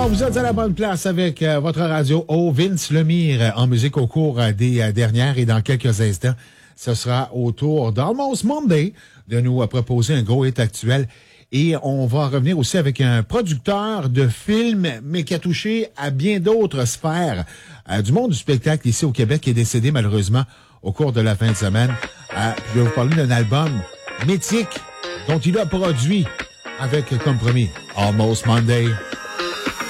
Alors, vous êtes à la bonne place avec votre radio Vince Lemire en musique au cours des dernières et dans quelques instants, ce sera au tour d'Almost Monday de nous proposer un gros hit actuel. Et on va revenir aussi avec un producteur de films, mais qui a touché à bien d'autres sphères du monde du spectacle ici au Québec, qui est décédé malheureusement au cours de la fin de semaine. Je vais vous parler d'un album mythique dont il a produit avec, comme promis, Almost Monday.